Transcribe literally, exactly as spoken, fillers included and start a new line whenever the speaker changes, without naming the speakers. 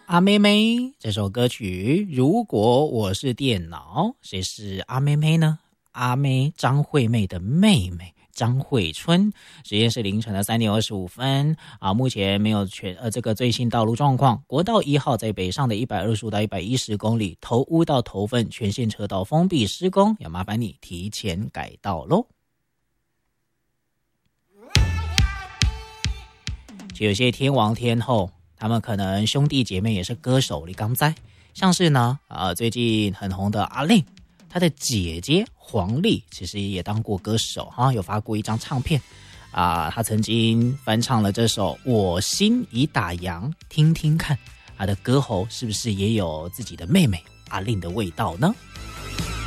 阿妹妹这首歌曲，如果我是电脑，谁是阿妹妹呢？阿妹张惠妹的妹妹张惠春。时间是凌晨的三点二十五分啊，目前没有全呃这个最新道路状况。国道一号在北上的一百二十五到一百一十公里，头屋到头份全线车道封闭施工，要麻烦你提前改道喽。就有些天王天后，他们可能兄弟姐妹也是歌手，你刚在，像是呢，呃，最近很红的阿令，他的姐姐黄丽其实也当过歌手哈，有发过一张唱片啊，他曾经翻唱了这首《我心已打烊》，听听看，他的歌喉是不是也有自己的妹妹阿令的味道呢？